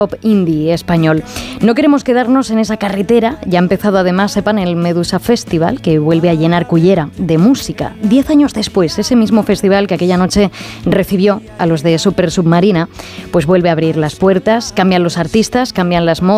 pop indie español. No queremos quedarnos en esa carretera. Ya ha empezado además, sepan, el Medusa Festival, que vuelve a llenar Cullera de música. 10 años después, ese mismo festival que aquella noche recibió a los de Super Submarina, pues vuelve a abrir las puertas, cambian los artistas, cambian las modas.